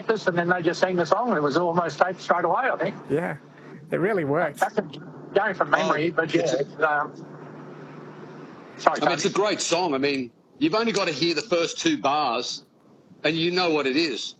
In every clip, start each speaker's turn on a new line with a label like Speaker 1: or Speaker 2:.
Speaker 1: practice, and then they just sang the song, and it was almost taped straight away, I think.
Speaker 2: Yeah, it really worked.
Speaker 1: That's going from memory, but yeah. Sorry,
Speaker 3: I mean, it's a great song. I mean, you've only got to hear the first two bars, and you know what it is.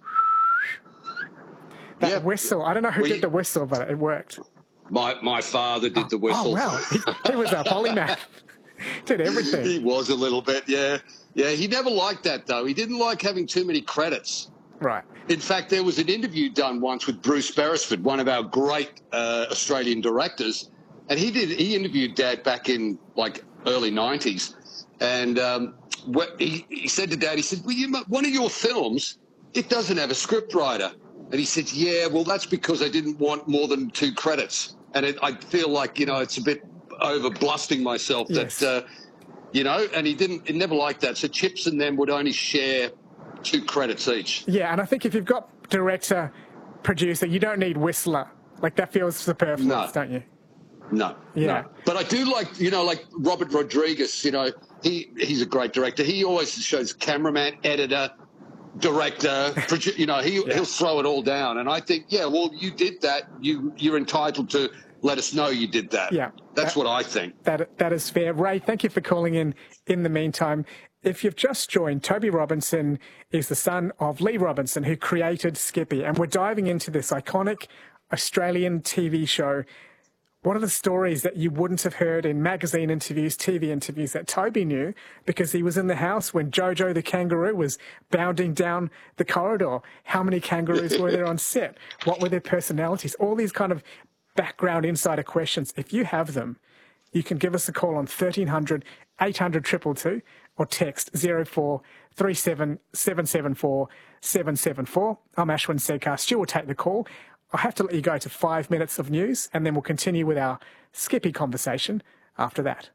Speaker 2: That whistle. I don't know who did the whistle, but it worked.
Speaker 3: My father did the whistle.
Speaker 2: Oh, wow. He was a polymath. Did everything.
Speaker 3: He was a little bit, yeah. Yeah, he never liked that, though. He didn't like having too many credits.
Speaker 2: Right.
Speaker 3: In fact, there was an interview done once with Bruce Beresford, one of our great Australian directors, and he interviewed Dad back in, like, early 90s. And he said to Dad, he said, well, one of your films, it doesn't have a script writer. And he said, yeah, well, that's because I didn't want more than 2 credits. And I feel like, it's a bit over-blusting myself that, and he never liked that. So Chips and them would only share 2 credits each.
Speaker 2: Yeah, and I think if you've got director, producer, you don't need whistler. Like, that feels superfluous, don't you?
Speaker 3: No.
Speaker 2: Yeah.
Speaker 3: No. But I do like, like Robert Rodriguez, he's a great director. He always shows cameraman, editor, director, he'll throw it all down. And I think, well, you did that. You're entitled to let us know you did that.
Speaker 2: Yeah.
Speaker 3: That's what I think.
Speaker 2: That is fair. Ray, thank you for calling in the meantime. If you've just joined, Toby Robinson is the son of Lee Robinson, who created Skippy. And we're diving into this iconic Australian TV show. What are the stories that you wouldn't have heard in magazine interviews, TV interviews that Toby knew because he was in the house when Jojo the kangaroo was bounding down the corridor? How many kangaroos were there on set? What were their personalities? All these kind of background insider questions. If you have them, you can give us a call on 1300 800 222 or text 0437 774 774. I'm Ashwin Sekar. Stu will take the call. I'll have to let you go to 5 minutes of news, and then we'll continue with our Skippy conversation after that.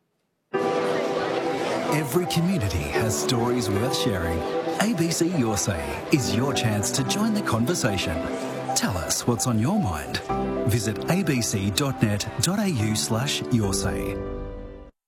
Speaker 4: Every community has stories worth sharing. ABC Your Say is your chance to join the conversation. Tell us what's on your mind. Visit abc.net.au/yoursay.